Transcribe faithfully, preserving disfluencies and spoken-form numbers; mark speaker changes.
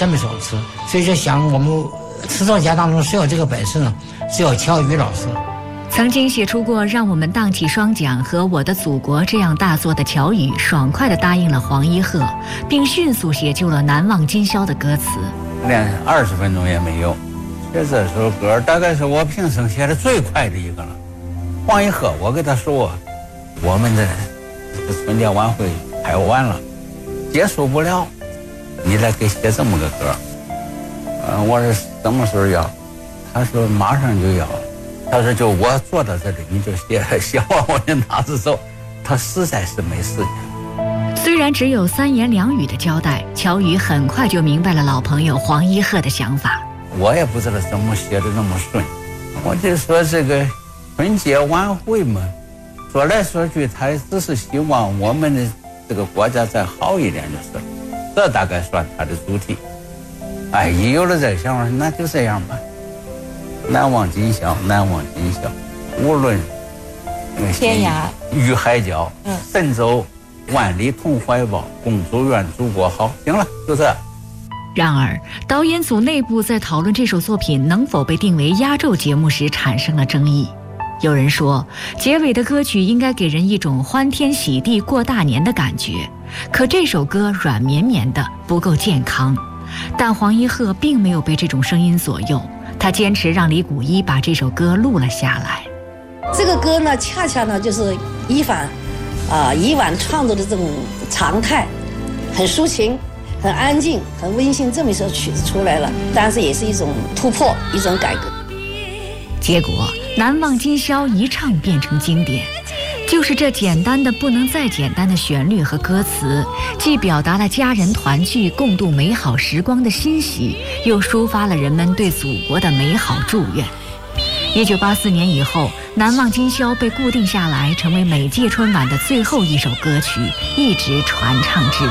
Speaker 1: 这么首词。所以说，想我们词作家当中谁有这个本事呢？只有乔羽老师。
Speaker 2: 曾经写出过《让我们荡起双桨》和《我的祖国》这样大作的乔羽，爽快地答应了黄一鹤，并迅速写就了《难忘今宵》的歌词。
Speaker 3: 连二十分钟也没有，写这首歌大概是我平生写的最快的一个了。黄一鹤，我跟他说，我们的这春节晚会拍完了，结束不了，你来给写这么个歌。嗯，我说什么时候要？他说马上就要。他说就我坐到这里，你就写，写完我就拿着走。他实在是没时间。
Speaker 2: 虽然只有三言两语的交代，乔羽很快就明白了老朋友黄一鹤的想法。
Speaker 3: 我也不知道怎么写的那么顺，我就说这个春节晚会嘛，说来说去，他只是希望我们的这个国家再好一点就是了，这大概算他的主题。哎，一有了这个想法，那就这样吧。难忘今宵，难忘今宵，无论
Speaker 4: 天涯
Speaker 3: 与海角，
Speaker 4: 嗯，
Speaker 3: 神州万里同怀抱，共祝愿祖国好。行了，就这。
Speaker 2: 然而，导演组内部在讨论这首作品能否被定为压轴节目时产生了争议。有人说，结尾的歌曲应该给人一种欢天喜地过大年的感觉，可这首歌软绵绵的，不够健康。但黄一鹤并没有被这种声音左右，他坚持让李谷一把这首歌录了下来。
Speaker 4: 这个歌呢，恰恰呢就是以往啊以往创作的这种常态，很抒情，很安静，很温馨，这么一首曲子出来了，当然是也是一种突破，一种改革。
Speaker 2: 结果难忘今宵一唱变成经典，就是这简单的不能再简单的旋律和歌词，既表达了家人团聚共度美好时光的欣喜，又抒发了人们对祖国的美好祝愿。一九八四年以后，难忘今宵被固定下来，成为每届春晚的最后一首歌曲，一直传唱至今。